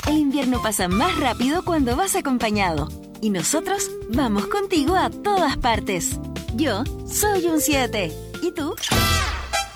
El invierno pasa más rápido cuando vas acompañado. Y nosotros vamos contigo a todas partes. Yo soy un 7. ¿Y tú?